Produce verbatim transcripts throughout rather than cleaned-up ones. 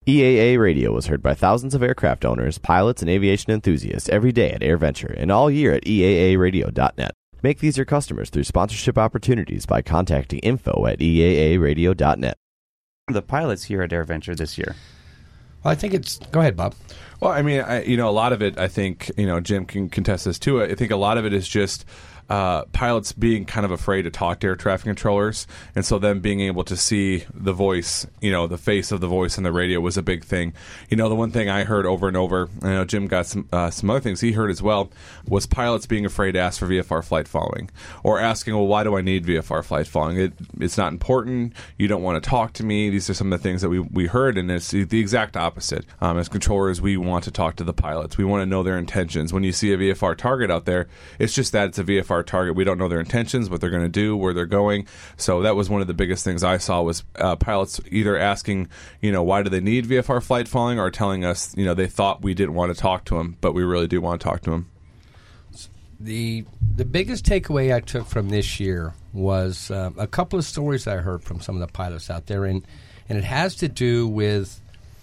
E A A Radio is heard by thousands of aircraft owners, pilots, and aviation enthusiasts every day at AirVenture and all year at E A A radio dot net. Make these your customers through sponsorship opportunities by contacting info at E A A radio dot net. The pilots here at AirVenture this year. Well, I think it's... Go ahead, Bob. Well, I mean, I, you know, a lot of it, I think, you know, Jim can contest this too. I think a lot of it is just uh, pilots being kind of afraid to talk to air traffic controllers, and so them being able to see the voice, you know, the face of the voice on the radio was a big thing. You know, the one thing I heard over and over, I know Jim got some uh, some other things he heard as well, was pilots being afraid to ask for V F R flight following, or asking, well, why do I need V F R flight following? It, it's not important. You don't want to talk to me. These are some of the things that we, we heard, and it's the exact opposite. Um, as controllers, we want to talk to the pilots. We want to know their intentions. When you see a V F R target out there, it's just that it's a V F R target. We don't know their intentions, what they're going to do, where they're going. So that was one of the biggest things I saw was uh, pilots either asking, you know, why do they need V F R flight following, or telling us, you know, they thought we didn't want to talk to them, but we really do want to talk to them. The the biggest takeaway I took from this year was uh, a couple of stories I heard from some of the pilots out there, and, and it has to do with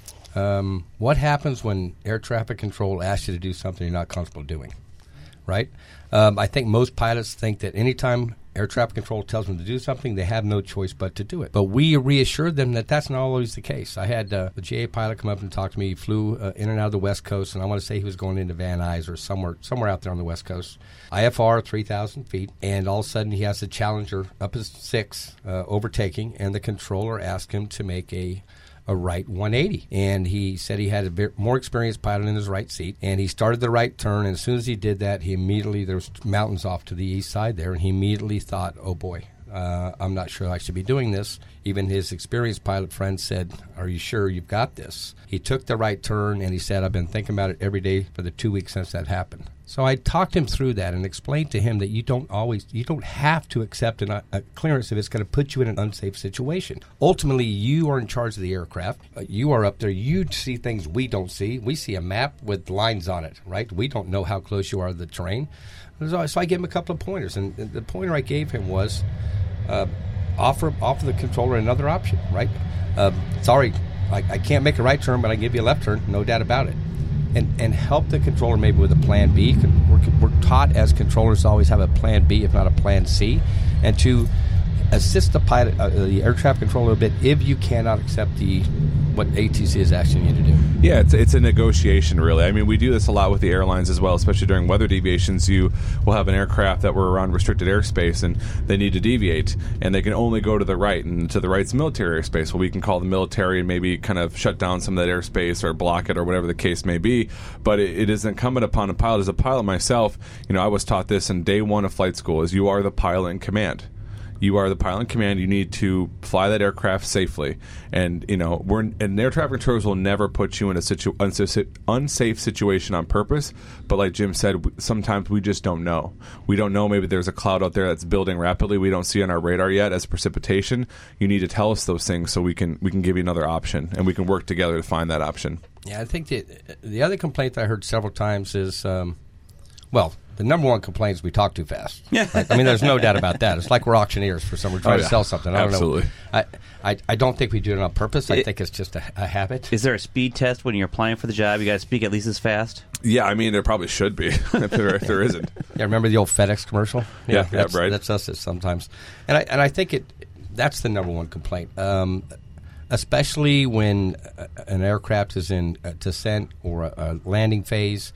um, what happens when air traffic control asks you to do something you're not comfortable doing, right? Um, I think most pilots think that anytime air traffic control tells them to do something, they have no choice but to do it. But we reassured them that that's not always the case. I had uh, a G A pilot come up and talk to me. He flew uh, in and out of the West Coast, and I want to say he was going into Van Nuys or somewhere somewhere out there on the West Coast. I F R, three thousand feet, and all of a sudden he has a Challenger up as six, uh, overtaking, and the controller asked him to make a a right one eighty, and he said he had a bit more experienced pilot in his right seat, and he started the right turn, and as soon as he did that, he immediately, there was mountains off to the east side there, and he immediately thought, oh boy, uh, I'm not sure I should be doing this. Even his experienced pilot friend said, are you sure you've got this? He took the right turn, and he said, I've been thinking about it every day for the two weeks since that happened. So I talked him through that and explained to him that you don't always, you don't have to accept an, a clearance if it's going to put you in an unsafe situation. Ultimately, you are in charge of the aircraft. Uh, you are up there. You see things we don't see. We see a map with lines on it, right? We don't know how close you are to the terrain. So, so I gave him a couple of pointers, and the pointer I gave him was uh, offer offer the controller another option, right? Uh, sorry, I, I can't make a right turn, but I can give you a left turn, no doubt about it. And, and help the controller maybe with a plan B. We're, we're taught as controllers to always have a plan B, if not a plan C, and to assist the pilot, uh, the air traffic controller a bit if you cannot accept the what A T C is asking you to do. Yeah, it's it's a negotiation, really. I mean, we do this a lot with the airlines as well, especially during weather deviations. You will have an aircraft that were around restricted airspace, and they need to deviate, and they can only go to the right, and to the right's military airspace. Well, we can call the military and maybe kind of shut down some of that airspace or block it or whatever the case may be, but it, it is incumbent upon a pilot. As a pilot myself, you know, I was taught this in day one of flight school, is you are the pilot in command. You are the pilot in command. You need to fly that aircraft safely, and you know we're and air traffic controllers will never put you in a situ, unsafe, unsafe situation on purpose. But like Jim said, sometimes we just don't know. We don't know. Maybe there's a cloud out there that's building rapidly. We don't see on our radar yet as precipitation. You need to tell us those things so we can we can give you another option, and we can work together to find that option. Yeah, I think that the other complaint that I heard several times is, um, well. The number one complaint is we talk too fast. Yeah, right? I mean, there's no doubt about that. It's like we're auctioneers for some. We're trying oh, yeah. to sell something. I don't Absolutely. know. I, I, I don't think we do it on purpose. I it, think it's just a, a habit. Is there a speed test when you're applying for the job? You got to speak at least as fast? Yeah, I mean, there probably should be if, there, if there isn't. Yeah, remember the old FedEx commercial? Yeah, yeah, that's, yeah right. That's us sometimes. And I, and I think it that's the number one complaint, um, especially when an aircraft is in a descent or a, a landing phase.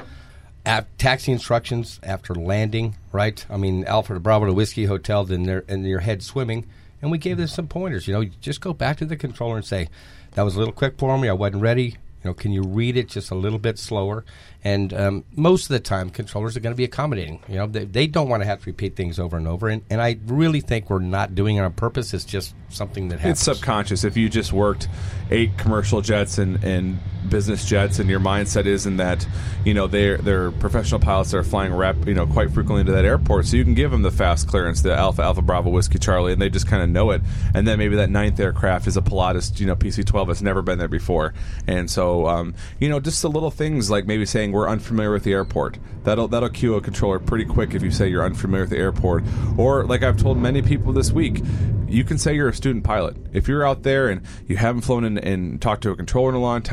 Taxi instructions after landing, right? I mean, Alpha to Bravo to Whiskey Hotel, then they're in your head swimming. And we gave them some pointers. You know, you just go back to the controller and say, that was a little quick for me. I wasn't ready. You know, can you read it just a little bit slower? And um, most of the time, controllers are going to be accommodating. You know, they, they don't want to have to repeat things over and over. And, and I really think we're not doing it on purpose. It's just something that happens. It's subconscious. If you just worked eight commercial jets and, and business jets, and your mindset is in that, you know, they're they're professional pilots that are flying rap, you know, quite frequently into that airport, so you can give them the fast clearance, the Alpha Alpha Bravo Whiskey Charlie, and they just kind of know it. And then maybe that ninth aircraft is a Pilatus, you know, P C twelve that's never been there before, and so um, you know, just the little things like maybe saying we're unfamiliar with the airport. That'll that'll cue a controller pretty quick if you say you're unfamiliar with the airport. Or like I've told many people this week, you can say you're a student pilot if you're out there and you haven't flown in and talked to a controller in a long time.